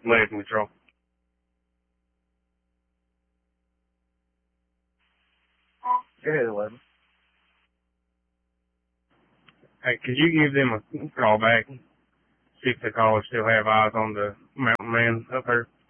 Lead control. Go ahead, 11. Hey, could you give them a call back? See if the caller still have eyes on the mountain man up there?